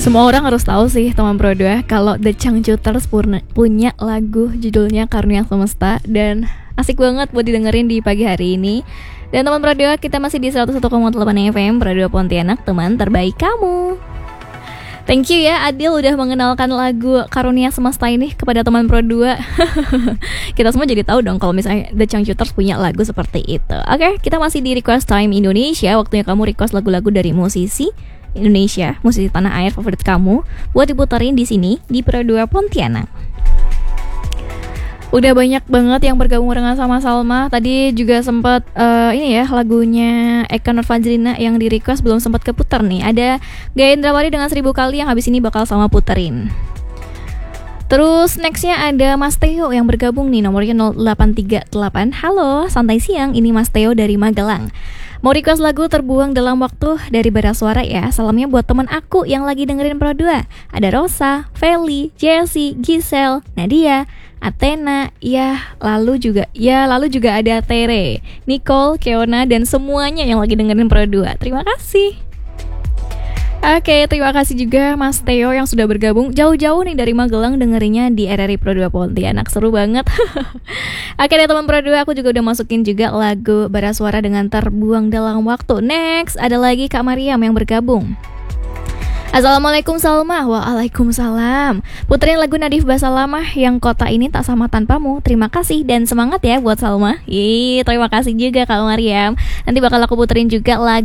Semua orang harus tahu sih teman Pro 2 kalau The Changcuters punya lagu judulnya Karunia Semesta, dan asik banget buat didengerin di pagi hari ini. Dan teman Pro 2, kita masih di 101,8 FM Pro 2 Pontianak, teman terbaik kamu. Thank you ya Adil udah mengenalkan lagu Karunia Semesta ini kepada teman Pro 2. Kita semua jadi tahu dong kalau misalnya The Changcuters punya lagu seperti itu. Oke, kita masih di Request Time Indonesia. Waktunya kamu request lagu-lagu dari musisi Indonesia, musisi tanah air favorit kamu buat diputerin di sini di Pro 2 Pontianak. Udah banyak banget yang bergabung dengan sama Salma. Tadi juga sempat ini ya, lagunya Eka Nurfazlina yang di request belum sempat keputar nih. Ada Gaya Indrawari dengan 1000 kali yang habis ini bakal Salma puterin. Terus nextnya ada Mas Teo yang bergabung nih, nomornya 0838. Halo, santai siang, ini Mas Teo dari Magelang. Mau request lagu Terbuang Dalam Waktu dari Bara Suara ya. Salamnya buat teman aku yang lagi dengerin Pro 2. Ada Rosa, Feli, Jessie, Giselle, Nadia, Athena, lalu juga ada Tere, Nicole, Keona, dan semuanya yang lagi dengerin Pro 2. Terima kasih. Oke, terima kasih juga Mas Teo yang sudah bergabung jauh-jauh nih dari Magelang dengerinnya di RRI Pro 2 Pontianak. Seru banget. Oke deh teman Pro 2, aku juga udah masukin juga lagu Bara Suara dengan Terbuang Dalam Waktu. Next, ada lagi Kak Mariam yang bergabung. Assalamualaikum Salma. Waalaikumsalam. Puterin lagu Nadif Basalamah yang Kota Ini Tak Sama Tanpamu. Terima kasih dan semangat ya buat Salma. Terima kasih juga Kak Mariam. Nanti bakal aku puterin juga lagu